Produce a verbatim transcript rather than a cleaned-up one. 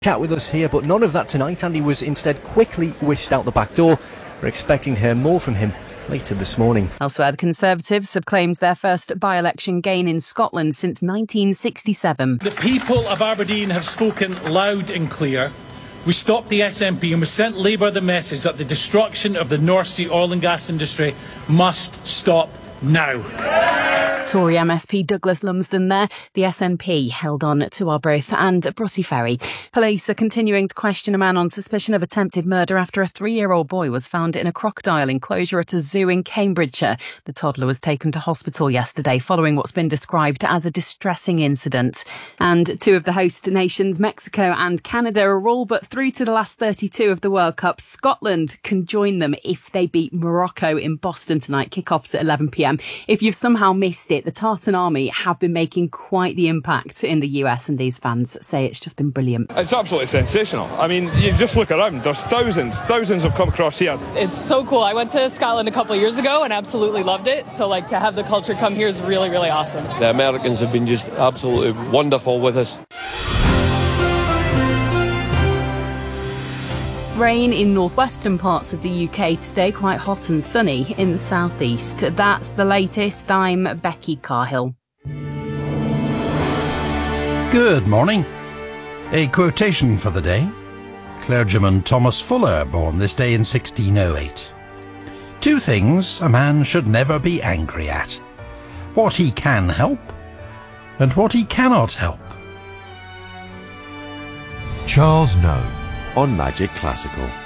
chat with us here, but none of that tonight. Andy was instead quickly whisked out the back door. We're expecting to hear more from him later this morning. Elsewhere, the Conservatives have claimed their first by-election gain in Scotland since nineteen sixty-seven. The people of Aberdeen have spoken loud and clear. We stopped the S N P and we sent Labour the message that the destruction of the North Sea oil and gas industry must stop now. Tory M S P Douglas Lumsden there. The S N P held on to Arbroath and Brussy Ferry. Police are continuing to question a man on suspicion of attempted murder after a three-year-old boy was found in a crocodile enclosure at a zoo in Cambridgeshire. The toddler was taken to hospital yesterday following what's been described as a distressing incident. And two of the host nations, Mexico and Canada, are all but through to the last thirty-two of the World Cup. Scotland can join them if they beat Morocco in Boston tonight. Kick-offs at eleven p m. If you've somehow missed it, the Tartan Army have been making quite the impact in the U S, and these fans say it's just been brilliant. It's absolutely sensational. I mean, you just look around, there's thousands, thousands have come across here. It's so cool. I went to Scotland a couple of years ago and absolutely loved it. So, like, to have the culture come here is really, really awesome. The Americans have been just absolutely wonderful with us. Rain in northwestern parts of the U K today, quite hot and sunny in the southeast. That's the latest. I'm Becky Carhill. Good morning. A quotation for the day. Clergyman Thomas Fuller, born this day in sixteen oh eight. Two things a man should never be angry at: what he can help and what he cannot help. Charles Noe on Magic Classical.